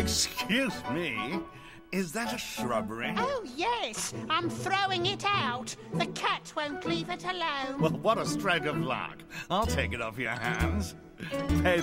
Excuse me, is that a shrubbery? Oh, yes. I'm throwing it out. The cat won't leave it alone. Well, what a stroke of luck. I'll take it off your hands. Pay